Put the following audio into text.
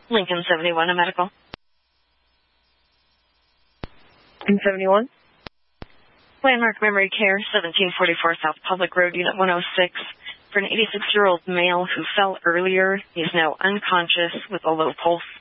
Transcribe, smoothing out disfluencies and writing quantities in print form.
Lincoln 71, a medical. Lincoln 71. Landmark Memory Care, 1744 South Public Road, Unit 106. For an 86-year-old male who fell earlier, he is now unconscious with a low pulse.